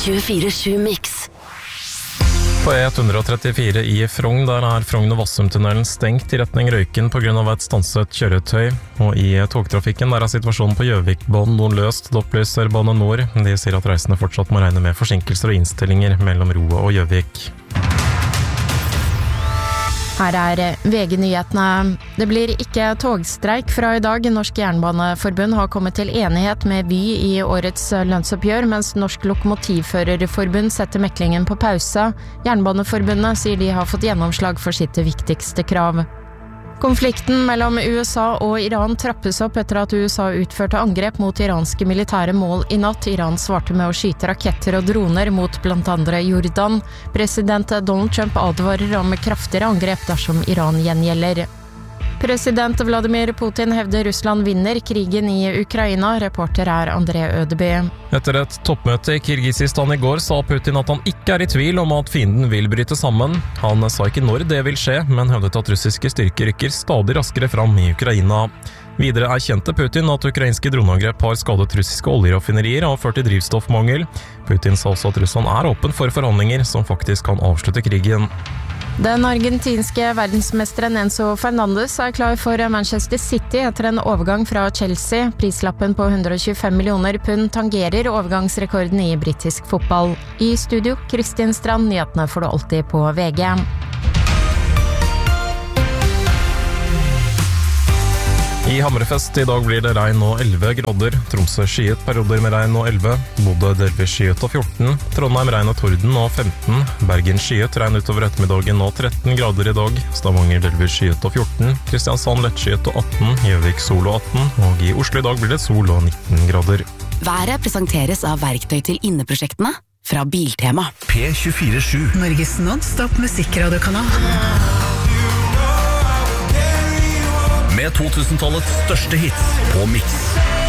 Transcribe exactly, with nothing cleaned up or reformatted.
tjuefire sju Mix. På E ett trettifire i Frogn, der er Frogn og Vassumtunnelen stengt i retning Røyken på grunn av et stanset kjøretøy. Og i togtrafikken der er situasjonen på Gjøvikbanen noe løst, det opplyser Bane Nor. De sier at reisende fortsatt må regne med forsinkelser og innstillinger mellom Roa og Gjøvik. Her er V G-nyhetene. Det blir ikke togstreik fra i dag. Norsk Jernbaneforbund har kommet til enighet med Vy i årets lønnsoppgjør, mens Norsk Lokomotivførerforbund setter meklingen på pause. Jernbaneforbundet sier de har fått gjennomslag for sitt viktigste krav. Konflikten mellom U S A og Iran trappes opp etter at U S A utførte angrep mot iranske militære mål i natt. Iran svarte med å skyte raketter og droner mot blant andre Jordan. President Donald Trump advarer om kraftigere angrep dersom Iran gjengjelder. President Vladimir Putin hevder Russland vinner krigen i Ukraina. Reporter er André Ødeby. Etter et toppmøte i Kirgisistan i går sa Putin at han ikke er i tvil om at fienden vil bryte sammen. Han sa ikke når det vil skje, men hevdet at russiske styrker rykker stadig raskere fram i Ukraina. Videre erkjente Putin at ukrainske droneangrep har skadet russiske oljeraffinerier og ført til drivstoffmangel. Putin sa også at Russland er åpen for forhandlinger som faktisk kan avslutte krigen. Den argentinske verdensmesteren Enzo Fernandes er klar for Manchester City etter en overgang fra Chelsea. Prislappen på hundre og tjuefem millioner pund tangerer overgangsrekorden i britisk fotball. I studio, Kristin Strand, nyhetene får du alltid på V G. I Hammerfest i dag blir det regn og elleve grader. Tromsø skyet, perioder med regn og elleve. Bodø delvis skyet og fjorten. Trondheim regn og torden og femten. Bergen skyet, regn utover ettermiddagen og tretten grader i dag. Stavanger delvis skyet og fjorten. Kristiansand lettskyet og atten. Gjøvik sol og atten. Og i Oslo i dag blir det sol og nitten grader. Været presenteres av verktøy til inneprosjektene fra Biltema. P tjuefire sju. Norges non-stop musikkradio-kanal. Med to tusen-tallets største hits på Mix.